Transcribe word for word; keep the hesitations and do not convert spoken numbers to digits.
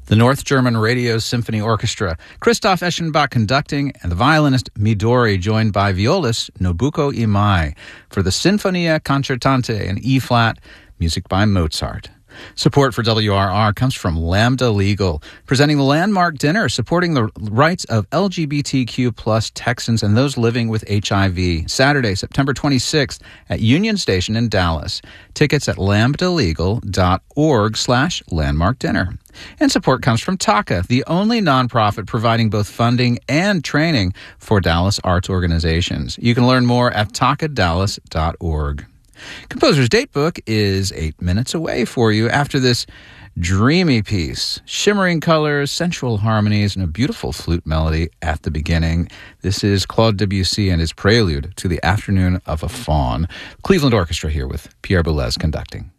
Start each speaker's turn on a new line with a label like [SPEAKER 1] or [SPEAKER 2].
[SPEAKER 1] The North German Radio Symphony Orchestra, Christoph Eschenbach conducting, and the violinist Midori, joined by violist Nobuko Imai for the Sinfonia Concertante in E-flat, music by Mozart. Support for W R R comes from Lambda Legal, presenting the landmark dinner supporting the rights of L G B T Q plus Texans and those living with H I V. Saturday, September twenty-sixth at Union Station in Dallas. Tickets at lambdalegal.org slash landmark dinner. And support comes from TACA, the only nonprofit providing both funding and training for Dallas arts organizations. You can learn more at taca dallas dot org. Composer's Datebook is eight minutes away for you after this dreamy piece. Shimmering colors, sensual harmonies, and a beautiful flute melody at the beginning. This is Claude Debussy and his prelude to the Afternoon of a Faun. Cleveland Orchestra here with Pierre Boulez conducting.